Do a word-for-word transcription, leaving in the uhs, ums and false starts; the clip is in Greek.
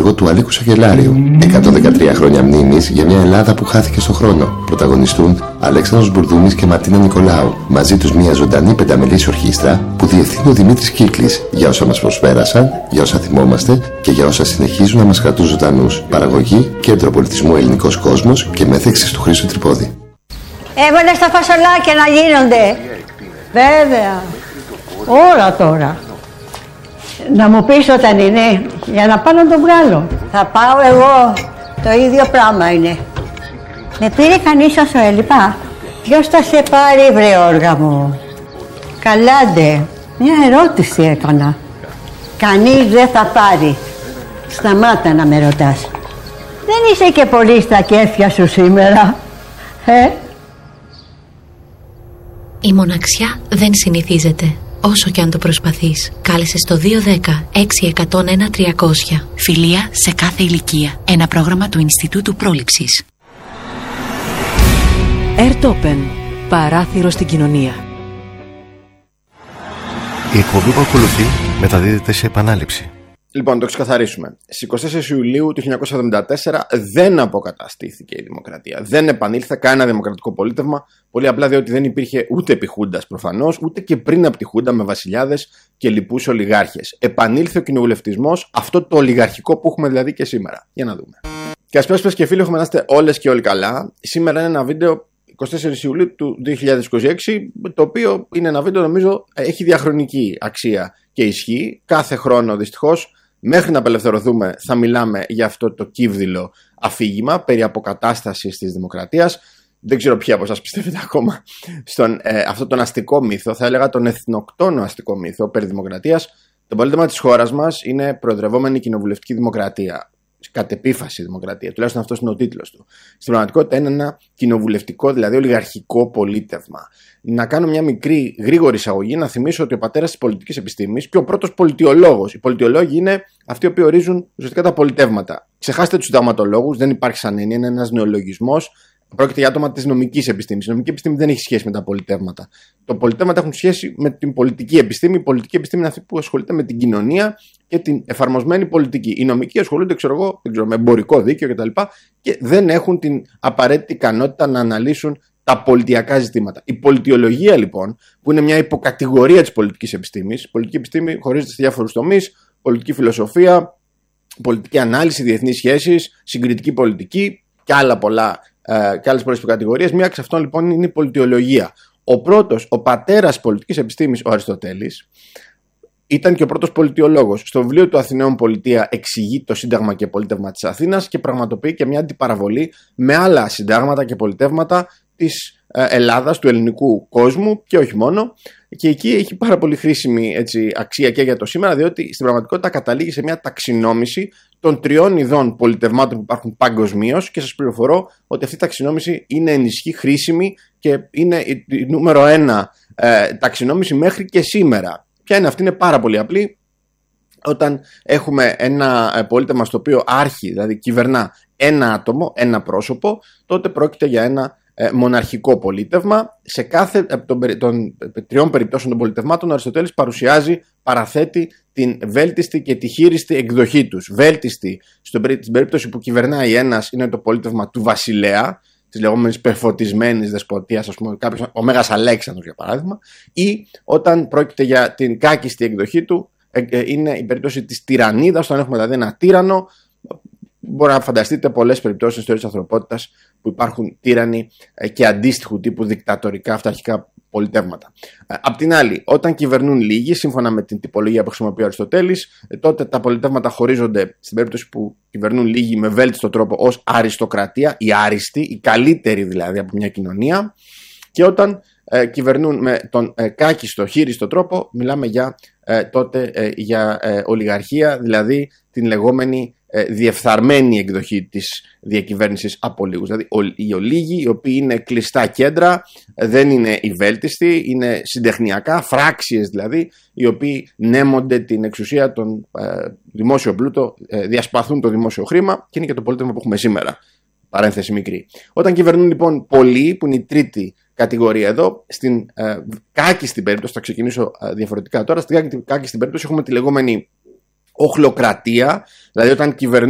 έργο του Αλίκου Σακελάριου. εκατόν δεκατρία χρόνια μνήμης για μια Ελλάδα που χάθηκε στον χρόνο. Πρωταγωνιστούν Αλέξανδρος Μπουρδούνης και Ματίνα Νικολάου. Μαζί τους μια ζωντανή πενταμελής ορχήστρα που διευθύνει ο Δημήτρης Κύκλης για όσα μας προσπέρασαν, για όσα θυμόμαστε και για όσα συνεχίζουν να μας κρατούν ζωντανούς. Παραγωγή, Κέντρο Πολιτισμού Ελληνικός Κόσμος και μέθεξης του Χρήστου Τρυπόδη. Έβαλες τα φασολάκια να γίνονται. Βέβαια. Όλα τώρα. Να μου πεις όταν είναι, για να πάω να το βγάλω. Θα πάω εγώ. Το ίδιο πράγμα είναι. Με πήρε κανείς όσο έλειπα. Ποιος θα σε πάρει, βρε όργα μου? Καλάντε. Μια ερώτηση έκανα. Κανείς δεν θα πάρει. Σταμάτα να με ρωτάς. Δεν είσαι και πολύ στα κέφια σου σήμερα, ε? Η μοναξιά δεν συνηθίζεται, όσο και αν το προσπαθείς. Κάλεσε στο δύο δέκα έξι εκατόν ένα τριακόσια. Φιλία σε κάθε ηλικία. Ένα πρόγραμμα του Ινστιτούτου Πρόληψης. Airtopen. Παράθυρο στην κοινωνία. Η εκπομπή που ακολουθεί μεταδίδεται σε επανάληψη. Λοιπόν, το ξεκαθαρίσουμε. Στις εικοστή τέσσερις Ιουλίου του χίλια εννιακόσια εβδομήντα τέσσερα δεν αποκαταστήθηκε η δημοκρατία. Δεν επανήλθε κανένα δημοκρατικό πολίτευμα. Πολύ απλά διότι δεν υπήρχε ούτε επί Χούντας προφανώς, ούτε και πριν από τη Χούντα με βασιλιάδες και λοιπούς ολιγάρχες. Επανήλθε ο κοινοβουλευτισμός, αυτό το ολιγαρχικό που έχουμε δηλαδή και σήμερα. Για να δούμε. Καλησπέρα και φίλοι, έχουμε να είστε όλες και όλοι καλά. Σήμερα είναι ένα βίντεο εικοστή τέσσερις Ιουλίου του δύο χιλιάδες είκοσι έξι, το οποίο είναι ένα βίντεο νομίζω έχει διαχρονική αξία και ισχύ. Κάθε χρόνο δυστυχώς, μέχρι να απελευθερωθούμε, θα μιλάμε για αυτό το κύβδηλο αφήγημα περί αποκατάστασης της δημοκρατίας. Δεν ξέρω ποιοι από εσάς πιστεύετε ακόμα στον ε, αυτό τον αστικό μύθο, θα έλεγα τον εθνοκτόνο αστικό μύθο περί δημοκρατίας. Το πολίτευμα της χώρας μας είναι προεδρευόμενη κοινοβουλευτική δημοκρατία. Κατ' επίφαση δημοκρατία, τουλάχιστον αυτός είναι ο τίτλος του. Στην πραγματικότητα είναι ένα κοινοβουλευτικό, δηλαδή ολιγαρχικό πολίτευμα. Να κάνω μια μικρή γρήγορη εισαγωγή, να θυμίσω ότι ο πατέρας της πολιτικής επιστήμης και ο πρώτος πολιτιολόγος. Οι πολιτιολόγοι είναι αυτοί οι οποίοι ορίζουν ουσιαστικά τα πολιτεύματα. Ξεχάστε τους συνταγματολόγους, δεν υπάρχει σαν έννοια, είναι ένας νεολογισμός. Πρόκειται για άτομα της νομικής επιστήμης. Η νομική επιστήμη δεν έχει σχέση με τα πολιτεύματα. Τα πολιτεύματα έχουν σχέση με την πολιτική επιστήμη. Η πολιτική επιστήμη είναι αυτή που ασχολείται με την κοινωνία και την εφαρμοσμένη πολιτική. Οι νομικοί ασχολούνται, ξέρω εγώ, δεν ξέρω, με εμπορικό δίκαιο κτλ. Και δεν έχουν την απαραίτητη ικανότητα να αναλύσουν τα πολιτιακά ζητήματα. Η πολιτιολογία, λοιπόν, που είναι μια υποκατηγορία της πολιτικής επιστήμης. Η πολιτική επιστήμη χωρίζεται σε διάφορους τομείς: πολιτική φιλοσοφία, πολιτική ανάλυση, διεθνείς σχέσεις, συγκριτική πολιτική και άλλα πολλά. Uh, και άλλες πολλές υποκατηγορίες. Μία εξ αυτών λοιπόν είναι η πολιτιολογία. Ο πρώτος, ο πατέρας πολιτικής επιστήμης, ο Αριστοτέλης, ήταν και ο πρώτος πολιτιολόγος. Στο βιβλίο του Αθηναίων Πολιτεία εξηγεί το Σύνταγμα και Πολίτευμα της Αθήνας και πραγματοποιεί και μια αντιπαραβολή με άλλα συντάγματα και πολιτεύματα της uh, Ελλάδας, του ελληνικού κόσμου και όχι μόνο. Και εκεί έχει πάρα πολύ χρήσιμη έτσι, αξία και για το σήμερα, διότι στην πραγματικότητα καταλήγει σε μια ταξινόμηση των τριών ειδών πολιτευμάτων που υπάρχουν παγκοσμίως και σας πληροφορώ ότι αυτή η ταξινόμηση είναι ενισχύ χρήσιμη και είναι η, η νούμερο ένα ε, ταξινόμηση μέχρι και σήμερα. Ποια είναι αυτή? Είναι πάρα πολύ απλή. Όταν έχουμε ένα πολίτευμα στο οποίο άρχει, δηλαδή κυβερνά ένα άτομο, ένα πρόσωπο, τότε πρόκειται για ένα ε, μοναρχικό πολίτευμα. Σε κάθε από των, των τριών περιπτώσεων των πολιτευμάτων, ο Αριστοτέλης παρουσιάζει, παραθέτει την βέλτιστη και τη χείριστη εκδοχή τους. Βέλτιστη, στην περίπτωση που κυβερνάει ένας, είναι το πολίτευμα του βασιλέα, της λεγόμενης πεφωτισμένης δεσποτείας, ας πούμε, κάποιος, ο Μέγας Αλέξανδρος για παράδειγμα, ή όταν πρόκειται για την κάκιστη εκδοχή του, είναι η περίπτωση της τυραννίδας, όταν έχουμε δηλαδή ένα τύραννο. Μπορεί να φανταστείτε πολλές περιπτώσεις στην ιστορία της ανθρωπότητας που υπάρχουν τύραννοι και αντίστοιχου τύπου δικτατορικά αυταρχικά πολιτεύματα. Απ' την άλλη, όταν κυβερνούν λίγοι, σύμφωνα με την τυπολογία που χρησιμοποιεί ο Αριστοτέλης, τότε τα πολιτεύματα χωρίζονται, στην περίπτωση που κυβερνούν λίγοι με βέλτιστο τρόπο, ως αριστοκρατία, η άριστη, η καλύτερη δηλαδή από μια κοινωνία, και όταν ε, κυβερνούν με τον ε, κάκιστο, χείριστο τρόπο, μιλάμε για, ε, τότε ε, για ε, ολιγαρχία, δηλαδή την λεγόμενη διεφθαρμένη εκδοχή της διακυβέρνησης από λίγους. Δηλαδή οι ολίγοι, οι οποίοι είναι κλειστά κέντρα, δεν είναι οι βέλτιστοι, είναι συντεχνιακά, φράξιες δηλαδή, οι οποίοι νέμονται την εξουσία, τον ε, δημόσιο πλούτο, ε, διασπαθούν το δημόσιο χρήμα, και είναι και το πολίτευμα που έχουμε σήμερα. Παρένθεση μικρή. Όταν κυβερνούν λοιπόν πολλοί, που είναι η τρίτη κατηγορία εδώ, στην ε, κάκιστη περίπτωση, θα ξεκινήσω ε, διαφορετικά τώρα, στην κάκιστη περίπτωση έχουμε τη λεγόμενη οχλοκρατία, δηλαδή όταν κυβερνούν